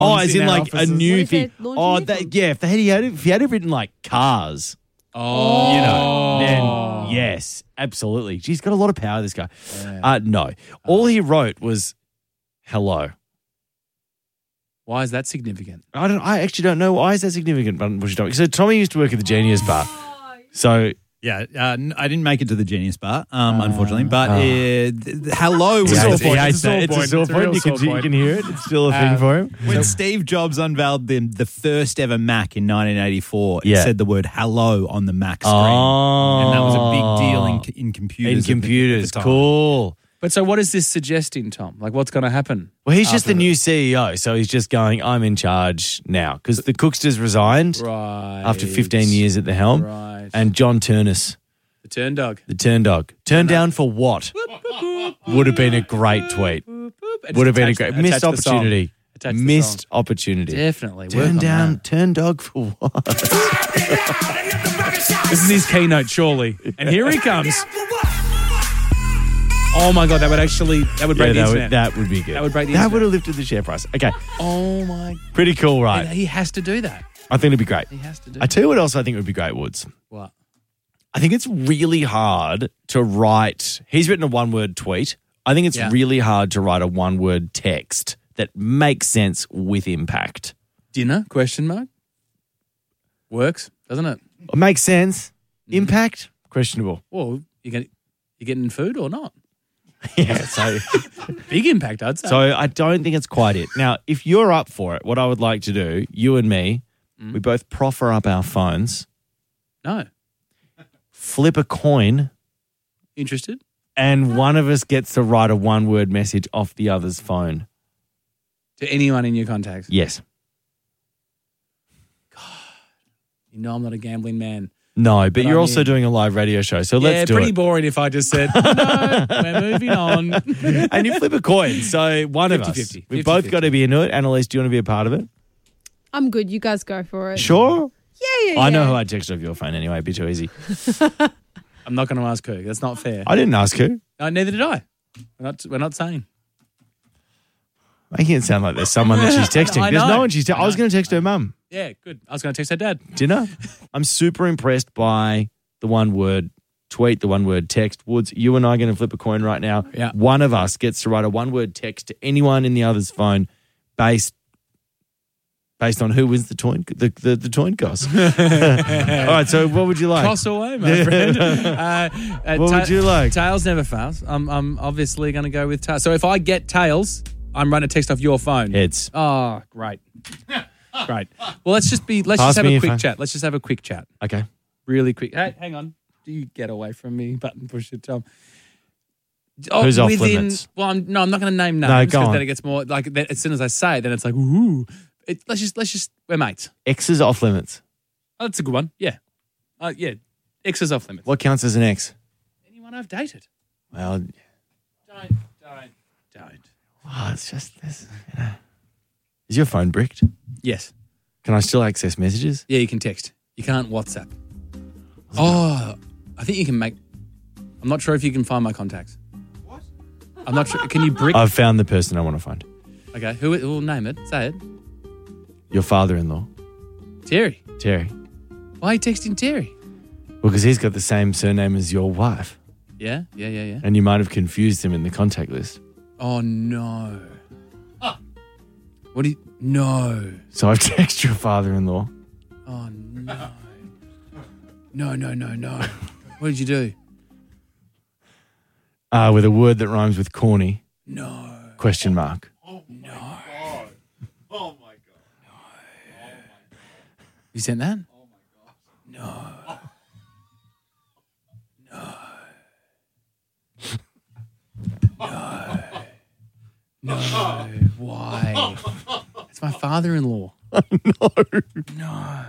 Oh, as in like a offices. new What if thing. they're launching Oh, new that, yeah. If he had written like cars, Oh. you know, then yes, absolutely. He's got a lot of power, this guy. No. All he wrote was hello. Why is that significant? I actually don't know. Why is that significant? So Tommy used to work at the Genius Bar. So Yeah, I didn't make it to the Genius Bar, unfortunately. But hello was he hates point. that. It's a sore It's a point. sore It's a point. real You sore can point. hear it. It's still a thing for him. When Steve Jobs unveiled the first ever Mac in 1984, Yeah. it said the word hello on the Mac screen. Oh. And that was a big deal in computers. In at the computers. time. Cool. But so what is this suggesting, Tom? Like what's going to happen? Well, he's just after the new CEO, so he's just going, I'm in charge now. Because the Cooksters resigned Right. after 15 years at the helm. Right. And John Turnus, The turn dog. the turn dog, turned down for what? Would have been a great tweet. Would have been a great missed opportunity. Attach the Missed song. opportunity. Definitely. Work Turn on down, that. turn dog for what? This is his keynote, surely. And here he comes. Oh my God, that would break the internet. that would be good. That would break the That internet. would have lifted the share price. Okay, Oh my. pretty cool, And right? he has to do that. I think it'd be great. He has to do I tell you what else I think would be great, Woods. What? I think it's really hard to write. He's written a one-word tweet. I think it's Yeah. really hard to write a one-word text that makes sense with impact. Dinner? Question mark? Works, doesn't it? It makes sense. Impact? Questionable. Well, you getting food or not? Yeah, so Big impact, I'd say. I don't think it's quite it. Now, if you're up for it, what I would like to do, you and me, we both proffer up our phones, No. flip a coin, Interested? and one of us gets to write a one-word message off the other's phone. To anyone in your contacts? Yes. You know I'm not a gambling man. No, but you're I also mean- doing a live radio show, so Yeah, let's do pretty it. boring if I just said, no, we're moving on. And you flip a coin, so one of us. 50-50. We've both got to be into it. Annalise, do you want to be a part of it? I'm good. You guys go for it. Sure. Yeah. I know who I'd text off your phone anyway. It'd be too easy. I'm not going to ask who. That's not fair. I didn't ask who. No, neither did I. We're not saying. Making it sound like there's someone that she's texting. I There's know. no one she's texting. I was going to text her mum. Yeah, good. I was going to text her dad. Dinner. I'm super impressed by the one-word tweet, the one-word text. Woods, you and I are going to flip a coin right now. Yeah. One of us gets to write a one-word text to anyone in the other's phone based on who wins the coin toss. All right, so what would you like? Toss away, my friend. What would you like? Tails never fails. I'm obviously going to go with tails. So if I get tails, I'm running a text off your phone. Heads. Oh, great. Great. Well, let's just Pass have me a your quick phone. chat. Let's just have a quick chat. Okay. Really quick. Hey, hang on. Do you get away from me, button pusher Tom? Who's off limits? Well, I'm not going to name names No, go because on. then it gets more like as soon as I say it, then it's like ooh. Let's just we're mates. X is off limits. Oh, that's a good one. Yeah. Yeah. X is off limits. What counts as an X? Anyone I've dated. Well, Don't. it's just this. Is your phone bricked? Yes. Can I still access messages? Yeah, you can text. You can't WhatsApp. Oh, I think you can make. I'm not sure if you can find my contacts. What? I'm not sure. Can you brick? I've found the person I want to find. Okay. Who will name it? Say it. Your father-in-law, Terry. Terry. Why are you texting Terry? Well, because he's got the same surname as your wife, Yeah. and you might have confused him in the contact list. Oh no. What do you? No. So I've texted your father-in-law. Oh no. No. What did you do? With a word that rhymes with corny. No. Question mark. You sent that? No. Why? It's my father-in-law. No.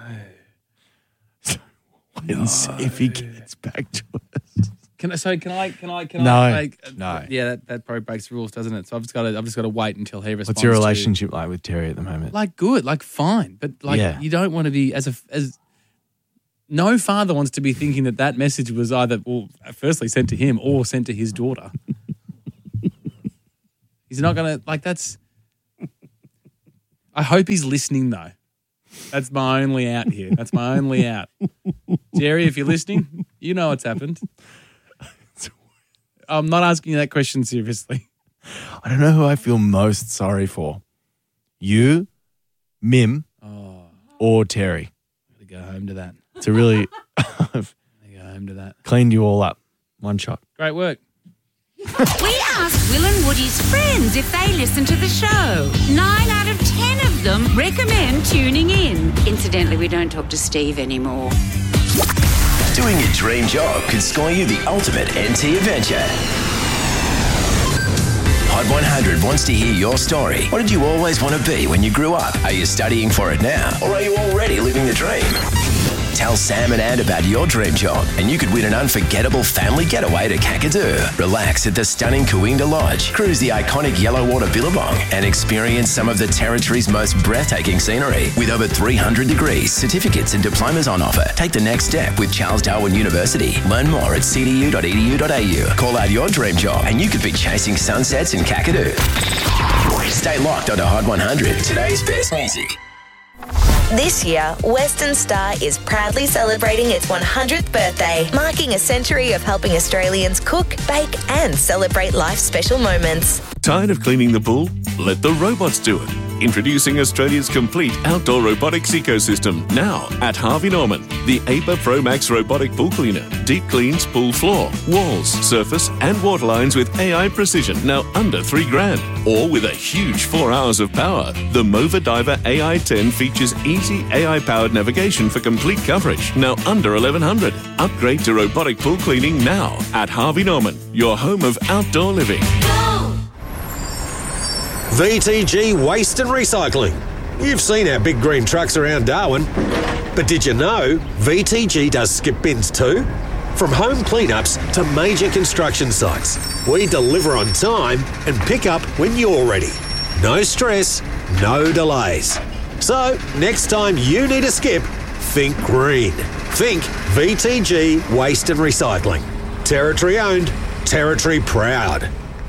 Wait and see if he gets back to us. Can I? No. Like, No. Yeah, that probably breaks the rules, doesn't it? So I've just got to wait until he responds. What's your to- relationship like with Terry at the moment? Like good, like fine, but like Yeah. you don't want to be as no father wants to be thinking that message was either firstly sent to him or sent to his daughter. He's not gonna like that's. I hope he's listening, though. That's my only out here. That's my only out. Jerry, if you're listening, you know what's happened. I'm not asking you that question seriously. I don't know who I feel most sorry for. You, Mim, or Terry. I'm going to go home to that. To really I've go home to that. Cleaned you all up. One shot. Great work. We asked Will and Woody's friends if they listen to the show. 9 out of 10 of them recommend tuning in. Incidentally, we don't talk to Steve anymore. Doing your dream job could score you the ultimate NT adventure. Hot 100 wants to hear your story. What did you always want to be when you grew up? Are you studying for it now? Or are you already living the dream? Tell Sam and Ant about your dream job and you could win an unforgettable family getaway to Kakadu. Relax at the stunning Cooinda Lodge, cruise the iconic Yellowwater Billabong and experience some of the Territory's most breathtaking scenery. With over 300 degrees, certificates and diplomas on offer. Take the next step with Charles Darwin University. Learn more at cdu.edu.au. Call out your dream job and you could be chasing sunsets in Kakadu. Stay locked onto Hot 100, today's best music. This year, Western Star is proudly celebrating its 100th birthday, marking a century of helping Australians cook, bake and celebrate life's special moments. Tired of cleaning the pool? Let the robots do it. Introducing Australia's complete outdoor robotics ecosystem now at Harvey Norman. The APA Pro Max robotic pool cleaner. Deep cleans pool floor, walls, surface and water lines with AI precision. Now under $3,000. Or with a huge 4 hours of power. The Mova Diver AI 10 features easy AI-powered navigation for complete coverage. Now under $1,100. Upgrade to robotic pool cleaning now at Harvey Norman. Your home of outdoor living. VTG Waste and Recycling. You've seen our big green trucks around Darwin, but did you know VTG does skip bins too? From home cleanups to major construction sites, we deliver on time and pick up when you're ready. No stress, no delays. So next time you need a skip, think green. Think VTG Waste and Recycling. Territory owned, territory proud.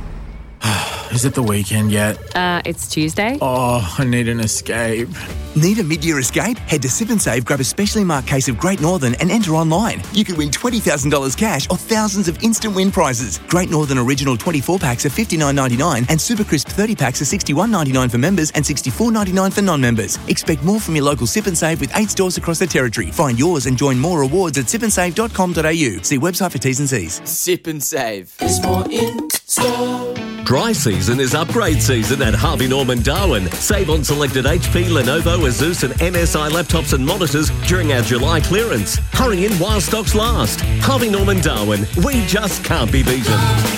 Is it the weekend yet? It's Tuesday. Oh, I need an escape. Need a mid-year escape? Head to Sip and Save, grab a specially marked case of Great Northern and enter online. You could win $20,000 cash or thousands of instant win prizes. Great Northern Original 24 packs are $59.99 and Super Crisp 30 packs are $61.99 for members and $64.99 for non-members. Expect more from your local Sip and Save with 8 stores across the territory. Find yours and join more rewards at sipandsave.com.au. See website for T's and C's. Sip and Save. There's more in store. Dry season is upgrade season at Harvey Norman Darwin. Save on selected HP, Lenovo, Asus and MSI laptops and monitors during our July clearance. Hurry in while stocks last. Harvey Norman Darwin. We just can't be beaten.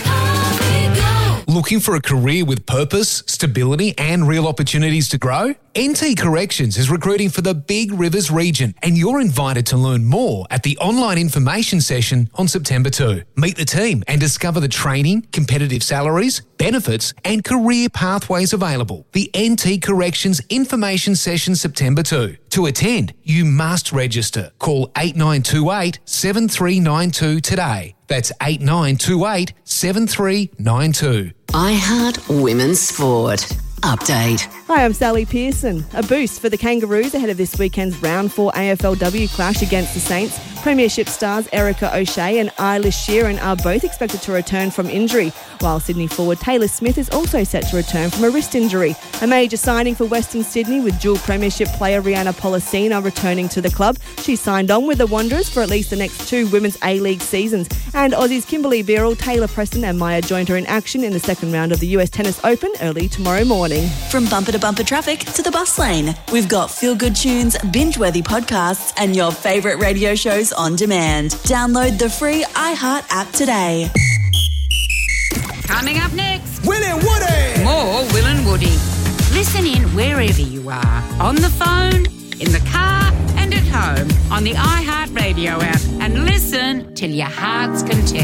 Looking for a career with purpose, stability and real opportunities to grow? NT Corrections is recruiting for the Big Rivers region and you're invited to learn more at the online information session on September 2. Meet the team and discover the training, competitive salaries, benefits and career pathways available. The NT Corrections information session September 2. To attend, you must register. Call 8928 7392 today. That's 8928 7392. iHeart Women's Sport. Update. Hi, I'm Sally Pearson. A boost for the Kangaroos ahead of this weekend's Round 4 AFLW clash against the Saints. Premiership stars Erica O'Shea and Eilish Sheeran are both expected to return from injury, while Sydney forward Taylor Smith is also set to return from a wrist injury. A major signing for Western Sydney with dual Premiership player Rihanna Pollicina returning to the club. She signed on with the Wanderers for at least the next 2 Women's A-League seasons. And Aussies Kimberly Birrell, Taylor Preston and Maya Jointer in action in the second round of the US Tennis Open early tomorrow morning. From bumper to bumper traffic to the bus lane, we've got feel-good tunes, binge-worthy podcasts and your favourite radio shows on demand. Download the free iHeart app today. Coming up next, Will and Woody. more Will and Woody. Listen in wherever you are, on the phone, in the car and at home, on the iHeart Radio app, and listen till your heart's content.